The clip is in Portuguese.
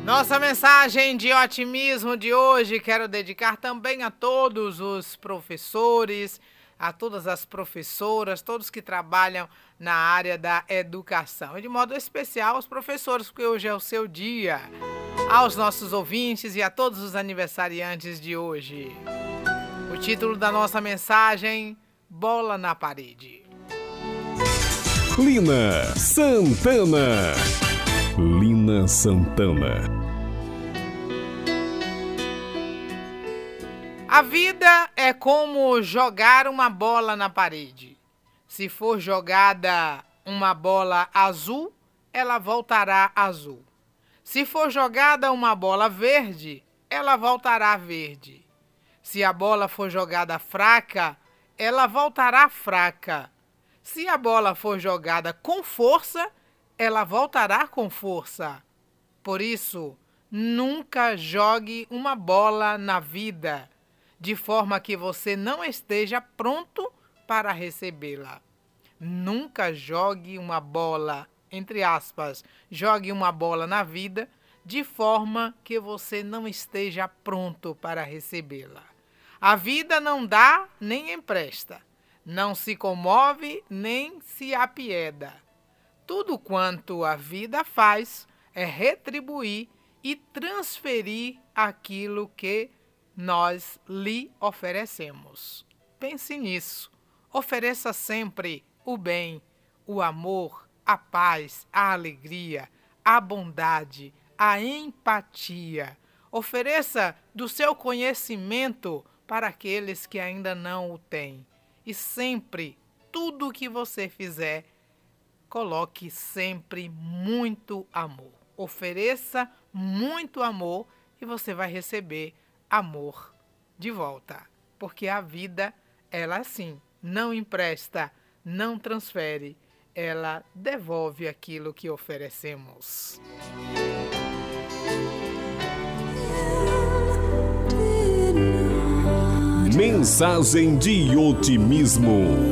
Nossa mensagem de otimismo de hoje quero dedicar também a todos os professores, a todas as professoras, todos que trabalham na área da educação. E de modo especial aos professores, porque hoje é o seu dia. Aos nossos ouvintes e a todos os aniversariantes de hoje. O título da nossa mensagem: Bola na Parede. Lina Santana. Lina Santana. A vida é como jogar uma bola na parede. Se for jogada uma bola azul, ela voltará azul. Se for jogada uma bola verde, ela voltará verde. Se a bola for jogada fraca, ela voltará fraca. Se a bola for jogada com força, ela voltará com força. Por isso, nunca jogue uma bola na vida, de forma que você não esteja pronto para recebê-la. Nunca jogue uma bola, entre aspas, jogue uma bola na vida, de forma que você não esteja pronto para recebê-la. A vida não dá nem empresta, não se comove nem se apieda. Tudo quanto a vida faz é retribuir e transferir aquilo que nós lhe oferecemos. Pense nisso. Ofereça sempre o bem, o amor, a paz, a alegria, a bondade, a empatia. Ofereça do seu conhecimento para aqueles que ainda não o têm. E sempre, tudo o que você fizer, coloque sempre muito amor. Ofereça muito amor e você vai receber amor de volta. Porque a vida, ela assim, não empresta, não transfere, ela devolve aquilo que oferecemos. Mensagem de otimismo.